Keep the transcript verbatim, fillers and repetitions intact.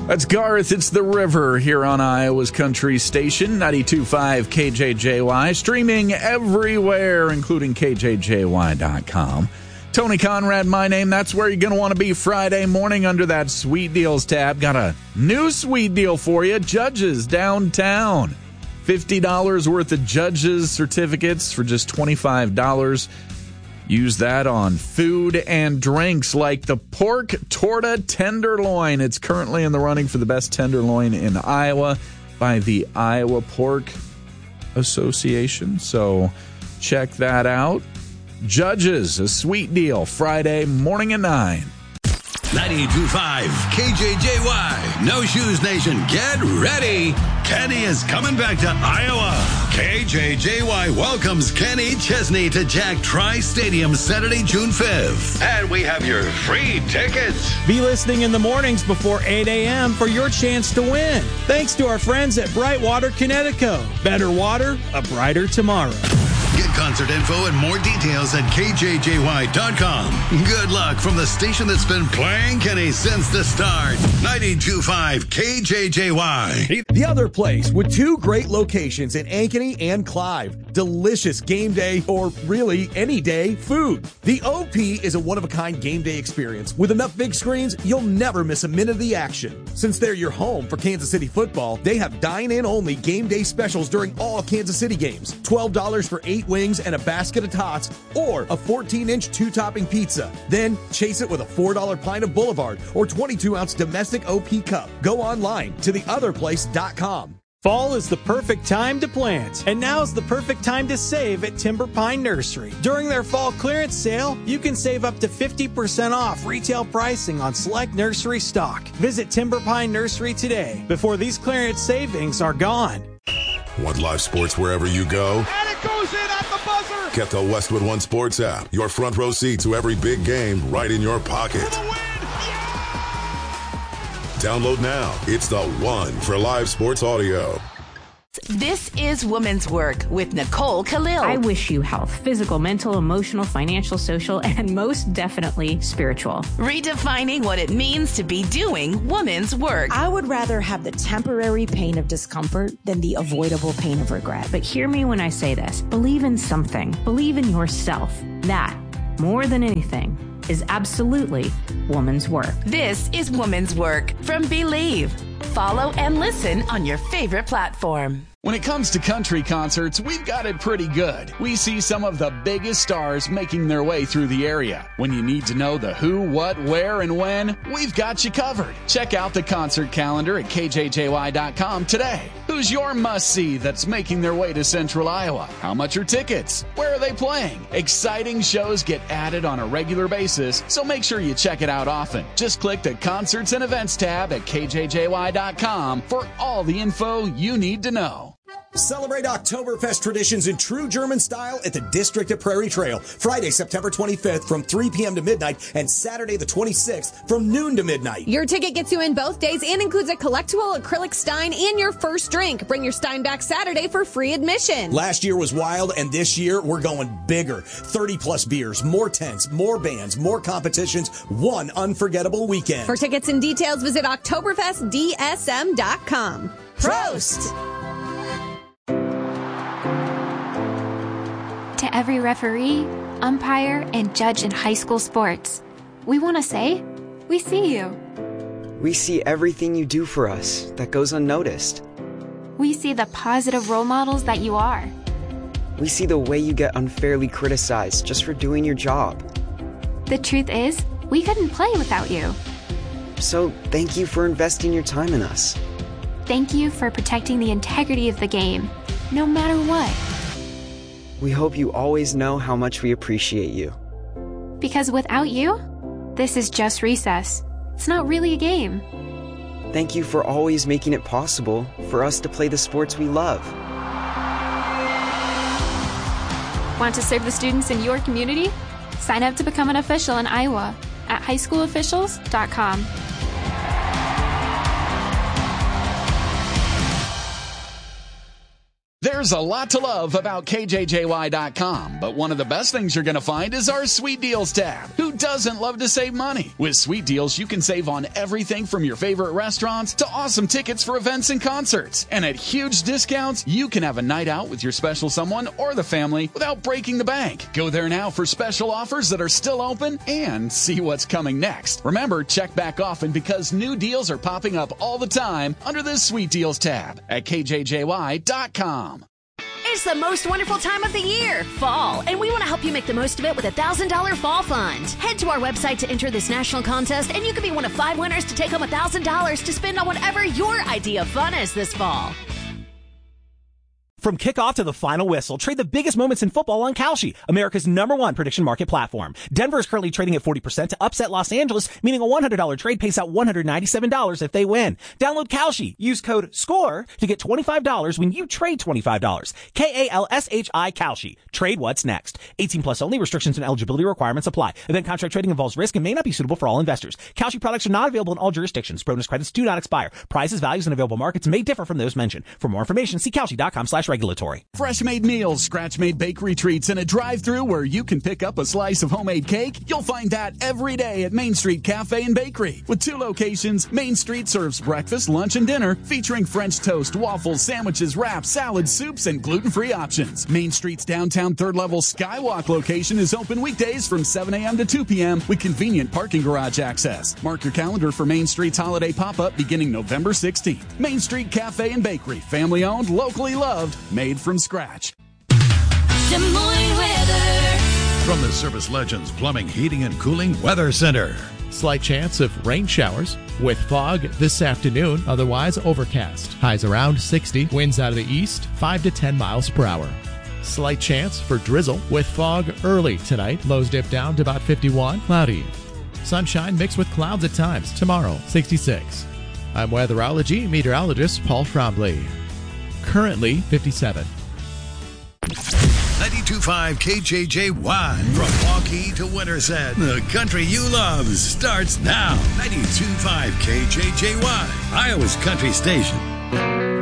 That's Garth. It's The River here on Iowa's Country Station, ninety-two point five K J J Y, streaming everywhere, including K J J Y dot com. Tony Conrad, my name. That's where you're going to want to be Friday morning under that Sweet Deals tab. Got a new sweet deal for you. Judges downtown. fifty dollars worth of Judges certificates for just twenty-five dollars. Use that on food and drinks like the Pork Torta Tenderloin. It's currently in the running for the best tenderloin in Iowa by the Iowa Pork Association. So check that out. Judges, a sweet deal, Friday morning at nine. ninety-two point five K J J Y. No Shoes Nation, get ready. Kenny is coming back to Iowa. K J J Y welcomes Kenny Chesney to Jack Tri-Stadium Saturday, June fifth. And we have your free tickets. Be listening in the mornings before eight a.m. for your chance to win. Thanks to our friends at Brightwater Connecticut. Better water, a brighter tomorrow. Get concert info and more details at K J J Y dot com. Good luck from the station that's been playing Kenny since the start. ninety-two point five K J J Y. The Other Place, with two great locations in Ankeny and Clive. Delicious game day, or really any day, food. The O P is a one-of-a-kind game day experience. With enough big screens, you'll never miss a minute of the action. Since they're your home for Kansas City football, they have dine-in only game day specials during all Kansas City games. twelve dollars for eight wings and a basket of tots, or a fourteen-inch two-topping pizza. Then chase it with a four dollar pint of Boulevard or twenty-two ounce domestic O P cup. Go online to the other place dot com. Fall is the perfect time to plant, and now's the perfect time to save at Timber Pine Nursery. During their fall clearance sale, you can save up to fifty percent off retail pricing on select nursery stock. Visit Timber Pine Nursery today before these clearance savings are gone. Want live sports wherever you go? And it goes in at the buzzer! Get the Westwood One Sports app. Your front row seat to every big game right in your pocket. For the win! Yeah! Download now. It's the one for live sports audio. This is Women's Work with Nicole Khalil. I wish you health, physical, mental, emotional, financial, social, and most definitely spiritual. Redefining what it means to be doing women's work. I would rather have the temporary pain of discomfort than the avoidable pain of regret. But hear me when I say this. Believe in something. Believe in yourself. That, more than anything, is absolutely woman's work. This is Woman's Work from Believe. Follow and listen on your favorite platform. When it comes to country concerts, we've got it pretty good. We see some of the biggest stars making their way through the area. When you need to know the who, what, where, and when, we've got you covered. Check out the concert calendar at K J J Y dot com today. Who's your must-see that's making their way to Central Iowa? How much are tickets? Where are they playing? Exciting shows get added on a regular basis, so make sure you check it out often. Just click the Concerts and Events tab at K J J Y dot com for all the info you need to know. Celebrate Oktoberfest traditions in true German style at the District at Prairie Trail. Friday, September twenty-fifth from three p.m. to midnight and Saturday the twenty-sixth from noon to midnight. Your ticket gets you in both days and includes a collectible acrylic Stein and your first drink. Bring your Stein back Saturday for free admission. Last year was wild, and this year we're going bigger. thirty plus beers, more tents, more bands, more competitions, one unforgettable weekend. For tickets and details, visit Oktoberfest D S M dot com. Prost! To every referee, umpire, and judge in high school sports, we want to say, we see you. We see everything you do for us that goes unnoticed. We see the positive role models that you are. We see the way you get unfairly criticized just for doing your job. The truth is, we couldn't play without you. So thank you for investing your time in us. Thank you for protecting the integrity of the game, no matter what. We hope you always know how much we appreciate you. Because without you, this is just recess. It's not really a game. Thank you for always making it possible for us to play the sports we love. Want to serve the students in your community? Sign up to become an official in Iowa at high school officials dot com. There There's a lot to love about K J J Y dot com, but one of the best things you're going to find is our Sweet Deals tab. Who doesn't love to save money? With Sweet Deals, you can save on everything from your favorite restaurants to awesome tickets for events and concerts. And at huge discounts, you can have a night out with your special someone or the family without breaking the bank. Go there now for special offers that are still open and see what's coming next. Remember, check back often because new deals are popping up all the time under this Sweet Deals tab at K J J Y dot com. It's the most wonderful time of the year, fall, and we want to help you make the most of it with a one thousand dollars Fall Fund. Head to our website to enter this national contest, and you could be one of five winners to take home one thousand dollars to spend on whatever your idea of fun is this fall. From kickoff to the final whistle, trade the biggest moments in football on Kalshi, America's number one prediction market platform. Denver is currently trading at forty percent to upset Los Angeles, meaning a one hundred dollars trade pays out one hundred ninety-seven dollars if they win. Download Kalshi. Use code SCORE to get twenty-five dollars when you trade twenty-five dollars. K A L S H I Kalshi. Trade what's next. eighteen plus only. Restrictions and eligibility requirements apply. Event contract trading involves risk and may not be suitable for all investors. Kalshi products are not available in all jurisdictions. Bonus credits do not expire. Prices, values, and available markets may differ from those mentioned. For more information, see Kalshi.com slash regulatory. Fresh-made meals, scratch-made bakery treats, and a drive-thru where you can pick up a slice of homemade cake? You'll find that every day at Main Street Cafe and Bakery. With two locations, Main Street serves breakfast, lunch, and dinner, featuring French toast, waffles, sandwiches, wraps, salads, soups, and gluten-free options. Main Street's downtown third-level Skywalk location is open weekdays from seven a.m. to two p.m. with convenient parking garage access. Mark your calendar for Main Street's holiday pop-up beginning November sixteenth. Main Street Cafe and Bakery, family-owned, locally loved, made from scratch. Des Moines weather. From the Service Legends Plumbing, Heating, and Cooling Weather Center. Slight chance of rain showers with fog this afternoon, otherwise overcast. Highs around sixty, winds out of the east, five to ten miles per hour. Slight chance for drizzle with fog early tonight. Lows dip down to about fifty-one, cloudy. Sunshine mixed with clouds at times. Tomorrow, sixty-six. I'm weatherology meteorologist Paul Trombley. Currently fifty-seven. ninety-two point five K J J Y. From Waukee to Winterset, the country you love starts now. ninety-two point five K J J Y, Iowa's country station.